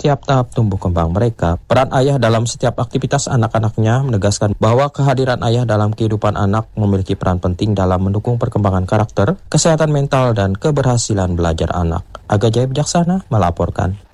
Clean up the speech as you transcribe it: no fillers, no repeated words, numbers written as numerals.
setiap tahap tumbuh kembang mereka. Peran ayah dalam setiap aktivitas anak-anaknya menegaskan bahwa kehadiran ayah dalam kehidupan anak memiliki peran penting dalam mendukung perkembangan karakter, kesehatan mental, dan keberhasilan belajar anak. Aga Jaya Bijaksana melaporkan.